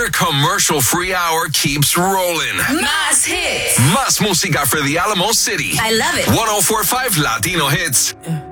Your commercial-free hour keeps rolling. Más hits. Más música for the Alamo City. I love it. 104.5 Latino Hits.